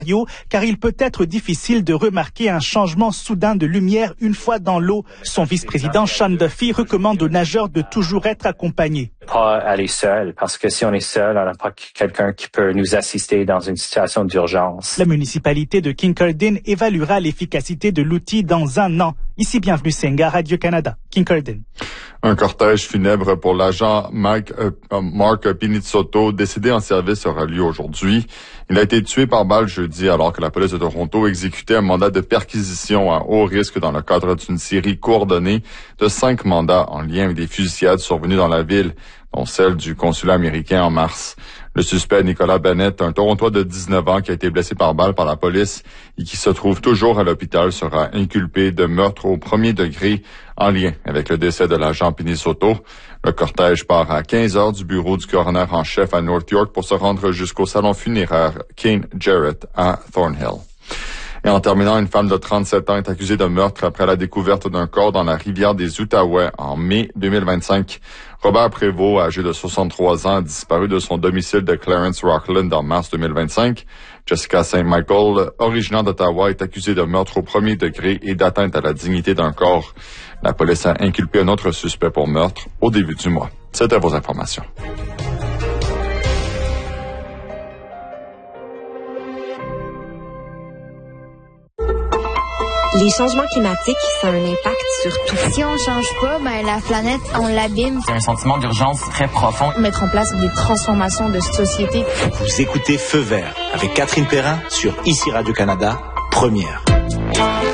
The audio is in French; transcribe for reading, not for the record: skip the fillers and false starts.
car il peut être difficile de remarquer un changement soudain de lumière une fois dans l'eau. Son vice-président Sean Duffy recommande aux nageurs de toujours être accompagnés. Pas aller seul, parce que si on est seul, on n'a pas quelqu'un qui peut nous assister dans une situation d'urgence. La municipalité de Kincardine évaluera l'efficacité de l'outil dans 1 an. Ici, bienvenue Senga, Radio-Canada, Kincardine. Un cortège funèbre pour l'agent Mark Pinizzotto, décédé en service, aura lieu aujourd'hui. Il a été tué par balle jeudi alors que la police de Toronto exécutait un mandat de perquisition à haut risque dans le cadre d'une série coordonnée de 5 mandats en lien avec des fusillades survenues dans la ville, dont celle du consulat américain en mars. Le suspect Nicolas Bennett, un Torontois de 19 ans qui a été blessé par balle par la police et qui se trouve toujours à l'hôpital, sera inculpé de meurtre au premier degré en lien avec le décès de l'agent Pinizzotto. Le cortège part à 15 heures du bureau du coroner en chef à North York pour se rendre jusqu'au salon funéraire Kane Jarrett à Thornhill. Et en terminant, une femme de 37 ans est accusée de meurtre après la découverte d'un corps dans la rivière des Outaouais en mai 2025. Robert Prévost, âgé de 63 ans, a disparu de son domicile de Clarence Rockland en mars 2025. Jessica St. Michael, originaire d'Ottawa, est accusée de meurtre au premier degré et d'atteinte à la dignité d'un corps. La police a inculpé un autre suspect pour meurtre au début du mois. C'était vos informations. Les changements climatiques, ça a un impact sur tout. Si on change pas, la planète, on l'abîme. C'est un sentiment d'urgence très profond. Mettre en place des transformations de société. Vous écoutez Feu vert avec Catherine Perrin sur ICI Radio-Canada, première.